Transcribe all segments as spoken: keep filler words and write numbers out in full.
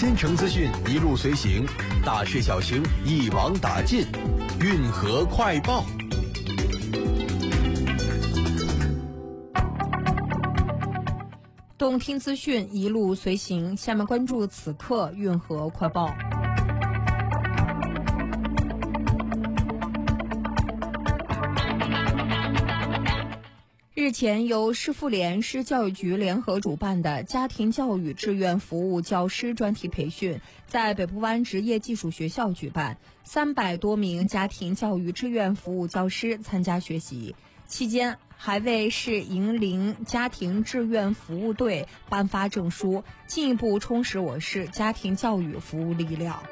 新城资讯一路随行，大事小情一网打尽，运河快报。 动听资讯一路随行，下面关注此刻运河快报。日前，由市妇联、市教育局联合主办的家庭教育志愿服务教师专题培训在北部湾职业技术学校举办，三百多名家庭教育志愿服务教师参加学习。期间还为市银龄家庭志愿服务队颁发证书，进一步充实我市家庭教育服务力量。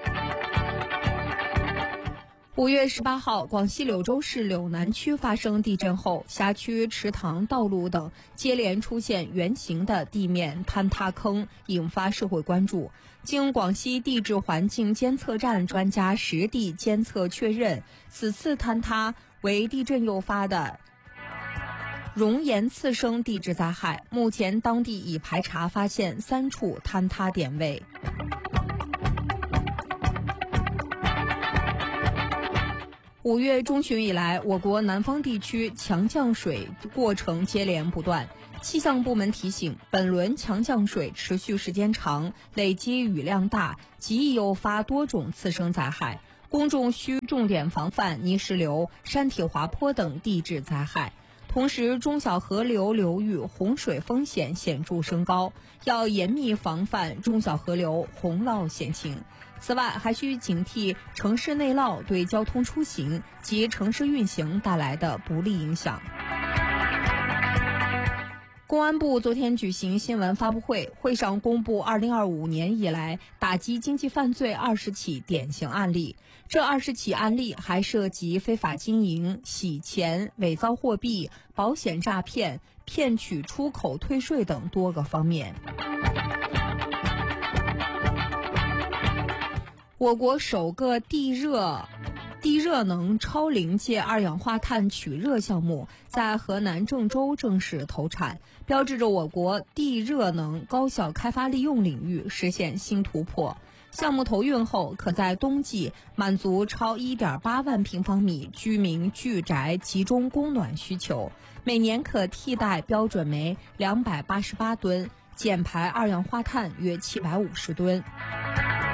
五月十八号，广西柳州市柳南区发生地震后，辖区池塘、道路等接连出现圆形的地面坍塌坑，引发社会关注。经广西地质环境监测站专家实地监测确认，此次坍塌为地震诱发的熔岩次生地质灾害。目前当地已排查发现三处坍塌点位。五月中旬以来，我国南方地区强降水过程接连不断。气象部门提醒，本轮强降水持续时间长，累积雨量大，极易诱发多种次生灾害，公众需重点防范泥石流、山体滑坡等地质灾害。同时，中小河流流域洪水风险显著升高，要严密防范中小河流洪涝险情。此外，还需警惕城市内涝对交通出行及城市运行带来的不利影响。公安部昨天举行新闻发布会，会上公布二零二五年以来打击经济犯罪二十起典型案例。这二十起案例还涉及非法经营、洗钱、伪造货币、保险诈骗、骗取出口退税等多个方面。我国首个地热地热能超临界二氧化碳取热项目在河南郑州正式投产，标志着我国地热能高效开发利用领域实现新突破。项目投运后，可在冬季满足超 一点八万平方米居民聚宅集中供暖需求，每年可替代标准煤两百八十八吨，减排二氧化碳约七百五十吨。